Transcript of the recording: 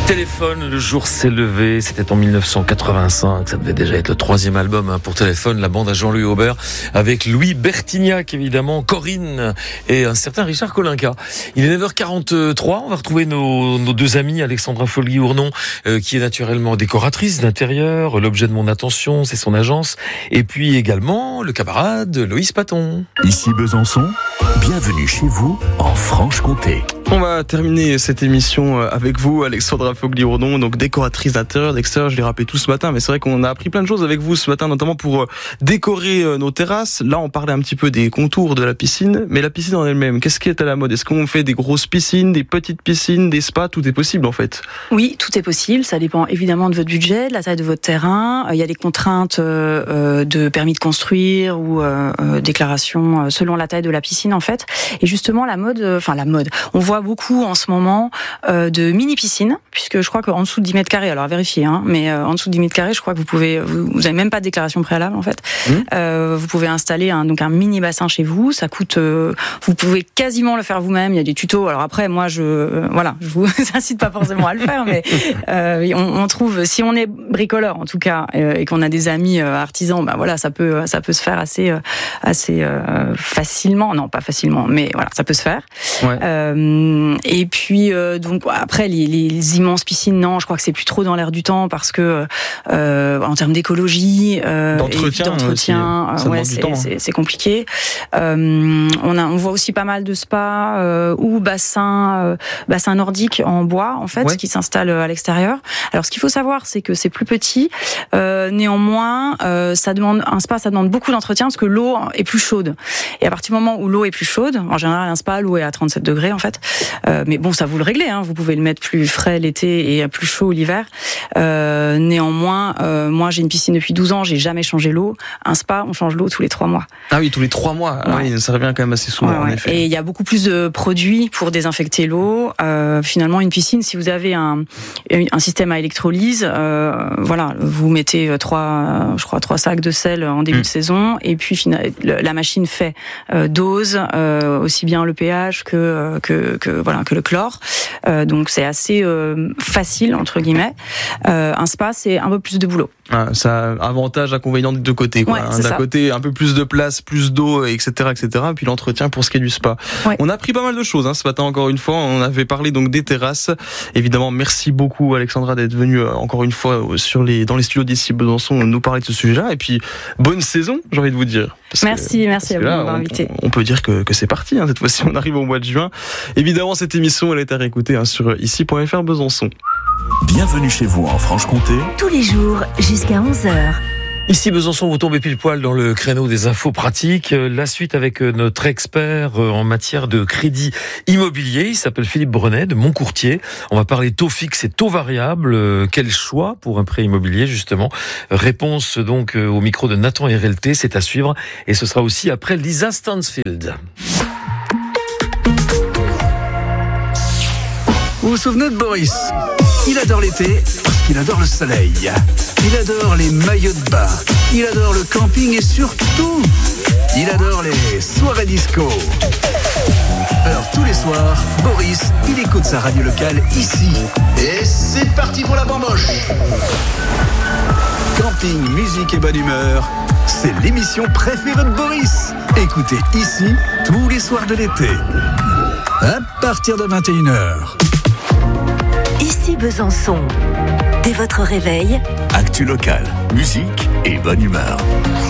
Téléphone, le jour s'est levé, c'était en 1985, ça devait déjà être le 3e album pour Téléphone, la bande à Jean-Louis Aubert, avec Louis Bertignac évidemment, Corinne et un certain Richard Kolinka. Il est 9h43, on va retrouver nos deux amis, Alexandra Folguy-Ournon, qui est naturellement décoratrice d'intérieur, l'objet de mon attention, c'est son agence, et puis également le camarade Loïs Paton. Ici Besançon, bienvenue chez vous en Franche-Comté. On va terminer cette émission avec vous, Alexandra Folguy-Ournon, donc décoratrice d'intérieur, d'extérieur, je l'ai rappelé tout ce matin, mais c'est vrai qu'on a appris plein de choses avec vous ce matin, notamment pour décorer nos terrasses. Là, on parlait un petit peu des contours de la piscine, mais la piscine en elle-même, qu'est-ce qui est à la mode? Est-ce qu'on fait des grosses piscines, des petites piscines, des spas? Tout est possible en fait. Oui, tout est possible, ça dépend évidemment de votre budget, de la taille de votre terrain. Il y a des contraintes de permis de construire ou déclaration selon la taille de la piscine en fait. Et justement, la mode, on voit beaucoup en ce moment de mini-piscines, puisque je crois qu'en dessous de 10 mètres carrés, alors à vérifier, mais en dessous de 10 mètres carrés, je crois que vous n'avez même pas de déclaration préalable en fait. Vous pouvez installer un mini bassin chez vous, ça coûte, vous pouvez quasiment le faire vous-même, il y a des tutos. Alors après, moi je vous incite pas forcément à le faire, mais on trouve, si on est bricoleur en tout cas, et qu'on a des amis artisans, ça peut se faire assez facilement, non pas facilement, mais voilà, ça peut se faire. Ouais. Et puis donc après les immenses piscines, non, je crois que c'est plus trop dans l'air du temps parce que en termes d'écologie, d'entretien, c'est compliqué. On voit aussi pas mal de spas ou bassins nordiques en bois en fait, qui s'installent à l'extérieur. Alors ce qu'il faut savoir, c'est que c'est plus petit. Néanmoins, un spa, ça demande beaucoup d'entretien parce que l'eau est plus chaude. Et à partir du moment où l'eau est plus chaude, en général un spa, l'eau est à 37 degrés en fait. Mais bon, ça vous le réglez, vous pouvez le mettre plus frais l'été et plus chaud l'hiver. Néanmoins, moi j'ai une piscine depuis 12 ans, j'ai jamais changé l'eau. Un spa, on change l'eau tous les 3 mois. Ah oui, tous les 3 mois. Ah oui, ça revient quand même assez souvent en effet. Et il y a beaucoup plus de produits pour désinfecter l'eau. Finalement, une piscine, si vous avez un système à électrolyse, vous mettez 3 sacs de sel en début de saison, et puis la machine fait dose aussi bien le pH que le chlore. Donc c'est assez facile entre guillemets. Un spa, c'est un peu plus de boulot. Ça a avantage, inconvénient des deux côtés, quoi. D'un côté, un peu plus de place, plus d'eau, etc., puis l'entretien pour ce qui est du spa. Ouais. On a appris pas mal de choses, ce matin, encore une fois. On avait parlé donc des terrasses. Évidemment, merci beaucoup, Alexandra, d'être venue encore une fois dans les studios d'ici Besançon nous parler de ce sujet-là. Et puis, bonne saison, j'ai envie de vous dire. Merci à vous de m'avoir invité. On peut dire que c'est parti, cette fois-ci, on arrive au mois de juin. Évidemment, cette émission, elle est à réécouter sur ici.fr Besançon. Bienvenue chez vous en Franche-Comté. Tous les jours jusqu'à 11h. Ici Besançon, vous tombez pile poil dans le créneau des infos pratiques. La suite avec notre expert en matière de crédit immobilier. Il s'appelle Philippe Brenet de Moncourtier. On va parler taux fixe et taux variable. Quel choix pour un prêt immobilier justement? Réponse donc au micro de Nathan RLT. C'est à suivre et ce sera aussi après Lisa Stansfield. Vous vous souvenez de Boris? Il adore l'été parce qu'il adore le soleil. Il adore les maillots de bain. Il adore le camping et surtout, il adore les soirées disco. Alors tous les soirs, Boris, il écoute sa radio locale ici. Et c'est parti pour la bamboche. Camping, musique et bonne humeur, c'est l'émission préférée de Boris. Écoutez ici tous les soirs de l'été. À partir de 21h. Ici Besançon. Dès votre réveil, actu local, musique et bonne humeur.